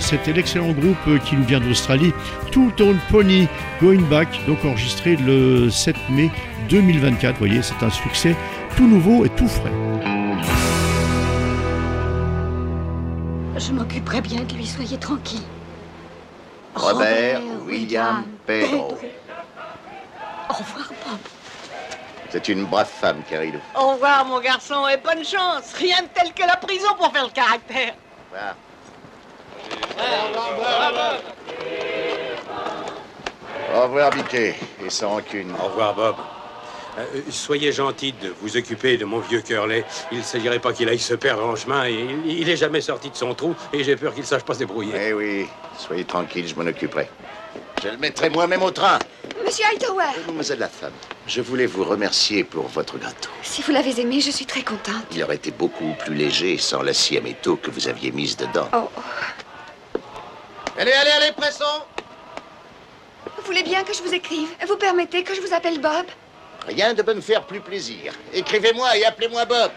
c'était l'excellent groupe qui nous vient d'Australie, Two Tone Pony Going Back, donc enregistré le 7 mai 2024. Vous voyez, c'est un succès tout nouveau et tout frais. Je m'occuperai bien de lui, soyez tranquille. Robert William Pedro. Au revoir, Bob. C'est une brave femme, Carrillo. Au revoir, mon garçon, et bonne chance. Rien de tel que la prison pour faire le caractère. Voilà. Au revoir, Biquet, et sans rancune. Au revoir, Bob. Soyez gentil de vous occuper de mon vieux Curley. Il ne s'agirait pas qu'il aille se perdre en chemin. Et il est jamais sorti de son trou et j'ai peur qu'il ne sache pas se débrouiller. Eh oui, soyez tranquille, je m'en occuperai. Je le mettrai moi-même au train. Monsieur Hightower. Mademoiselle la femme, je voulais vous remercier pour votre gâteau. Si vous l'avez aimé, je suis très contente. Il aurait été beaucoup plus léger sans la scie à métaux que vous aviez mise dedans. Oh. Allez, pressons! Vous voulez bien que je vous écrive? Vous permettez que je vous appelle Bob? Rien de me faire plus plaisir. Écrivez-moi et appelez-moi Bob.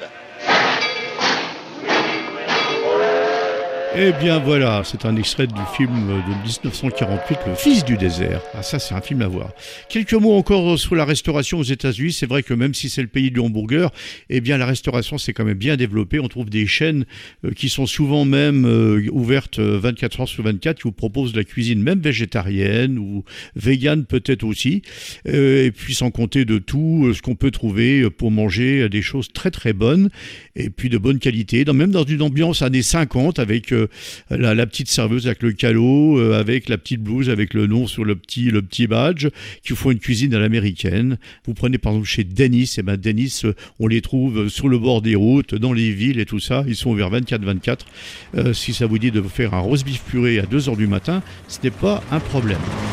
Eh bien voilà, c'est un extrait du film de 1948, Le Fils du désert. Ah ça, c'est un film à voir. Quelques mots encore sur la restauration aux États-Unis. C'est vrai que même si c'est le pays du hamburger, eh bien la restauration s'est quand même bien développée. On trouve des chaînes qui sont souvent même ouvertes 24 heures sur 24, qui vous proposent de la cuisine même végétarienne ou végane peut-être aussi. Et puis sans compter de tout ce qu'on peut trouver pour manger des choses très très bonnes et puis de bonne qualité. Même dans une ambiance années 50 avec la petite serveuse avec le calot, avec la petite blouse, avec le nom sur le petit badge, qui font une cuisine à l'américaine. Vous prenez par exemple chez Dennis, et Dennis, on les trouve sur le bord des routes, dans les villes et tout ça. Ils sont ouverts 24/24. Si ça vous dit de faire un roast beef purée à 2h du matin, ce n'est pas un problème.